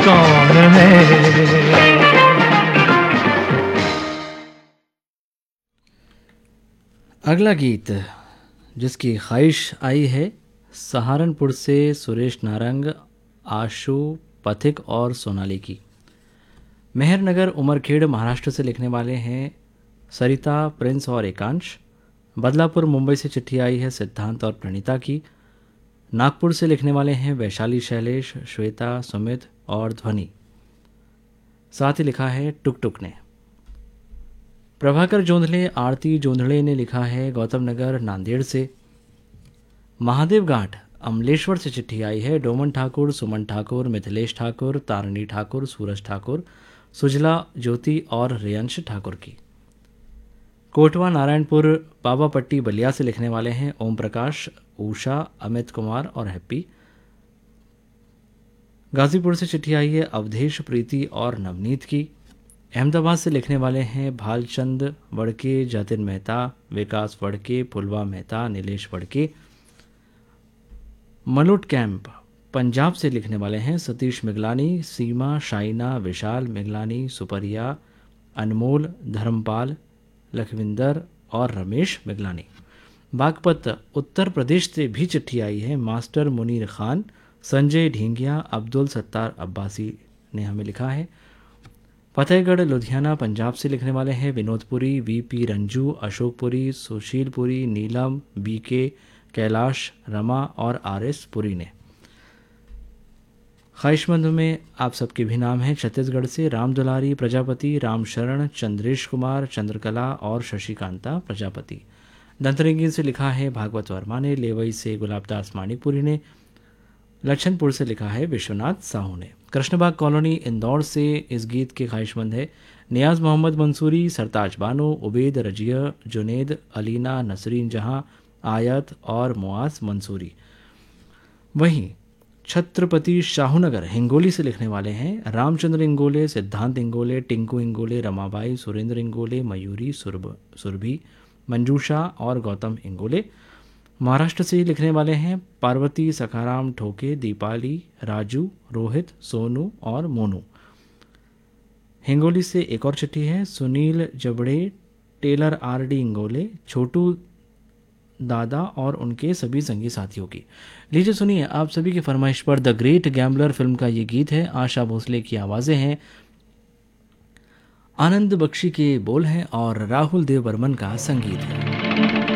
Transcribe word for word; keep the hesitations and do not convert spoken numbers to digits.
कौन है। अगला गीत जिसकी ख्वाहिश आई है सहारनपुर से सुरेश नारंग, आशु पथिक और सोनाली की। मेहरनगर उमरखेड़ महाराष्ट्र से लिखने वाले हैं सरिता, प्रिंस और एकांश। बदलापुर मुंबई से चिट्ठी आई है सिद्धांत और प्रणीता की। नागपुर से लिखने वाले हैं वैशाली, शैलेश, श्वेता, सुमित और ध्वनि। साथ ही लिखा है टुक टुक ने। प्रभाकर जोंधले, आरती जोंधले ने लिखा है गौतम नगर नांदेड़ से। महादेव घाट अमलेश्वर से चिट्ठी आई है डोमन ठाकुर, सुमन ठाकुर, मिथिलेश ठाकुर, तारणी ठाकुर, सूरज ठाकुर, सुजला ज्योति और रेयंश ठाकुर की। कोटवा नारायणपुर बाबापट्टी बलिया से लिखने वाले हैं ओम प्रकाश, उषा, अमित कुमार और हैप्पी। गाजीपुर से चिट्ठी आई है अवधेश, प्रीति और नवनीत की। अहमदाबाद से लिखने वाले हैं भालचंद वड़के, जतिन मेहता, विकास वड़के, फुलवा मेहता, नीलेश वड़के। मलोट कैंप पंजाब से लिखने वाले हैं सतीश मिगलानी, सीमा, शाइना, विशाल मिगलानी, सुपरिया, अनमोल, धर्मपाल, लखविंदर और रमेश मिगलानी। बागपत उत्तर प्रदेश से भी चिट्ठी आई है मास्टर मुनीर खान, संजय ढींगिया, अब्दुल सत्तार अब्बासी ने हमें लिखा है। फतेहगढ़ लुधियाना पंजाब से लिखने वाले हैं विनोदपुरी, वीपी रंजू, अशोकपुरी, सुशीलपुरी, नीलम, बीके, कैलाश, रमा और आर एस पुरी ने। ख्वाहिशमंद में आप सबके भी नाम हैं छत्तीसगढ़ से राम दुलारी प्रजापति, राम शरण, चंद्रेश कुमार, चंद्रकला और शशिकांता प्रजापति। दंतरिंगी से लिखा है भागवत वर्मा ने। लेवई से गुलाबदास माणिकपुरी ने। लक्षणपुर से लिखा है विश्वनाथ साहू ने। कृष्णबाग कॉलोनी इंदौर से इस गीत के ख्वाहिशमंद है नियाज मोहम्मद मंसूरी, सरताज बानो, उबैद रजिया, जुनेद, अलीना, नसरीन जहां, आयत और मुआज मंसूरी। वहीं छत्रपति शाहूनगर हिंगोली से लिखने वाले हैं रामचंद्र इंगोले, सिद्धांत इंगोले, टिंकू इंगोले, रमाबाई, सुरेंद्र इंगोले, मयूरी, सुरभ सुरभि, मंजूषा और गौतम इंगोले। महाराष्ट्र से लिखने वाले हैं पार्वती, सखाराम, ठोके, दीपाली, राजू, रोहित, सोनू और मोनू। हिंगोली से एक और चिट्ठी है सुनील जबड़े, टेलर आर डी इंगोले, छोटू दादा और उनके सभी संगी साथियों की। लीजिए सुनिए आप सभी की फरमाइश पर द ग्रेट गैम्बलर फिल्म का ये गीत है। आशा भोसले की आवाज़ें हैं, आनंद बख्शी के बोल हैं और राहुल देव बर्मन का संगीत है।